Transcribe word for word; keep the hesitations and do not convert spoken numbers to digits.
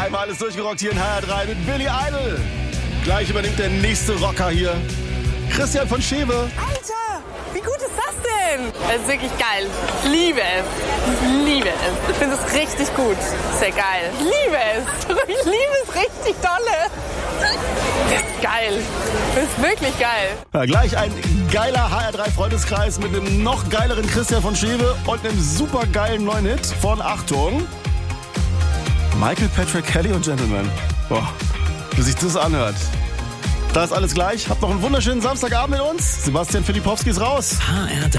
Einmal alles durchgerockt hier in H R drei mit Billy Idol. Gleich übernimmt der nächste Rocker hier, Christian von Schewe. Alter, wie gut ist das denn? Es ist wirklich geil. Ich liebe es. Ich liebe es. Ich finde es richtig gut. Sehr geil. Ich liebe es. Ich liebe es richtig dolle. Das ist geil. Das ist wirklich geil. Ja, gleich ein geiler H R drei Freundeskreis mit einem noch geileren Christian von Schewe und einem super geilen neuen Hit von, Achtung, Michael Patrick Kelly und Gentleman. Boah, wie sich das anhört. Da ist alles gleich. Habt noch einen wunderschönen Samstagabend mit uns. Sebastian Filipowski ist raus. H R drei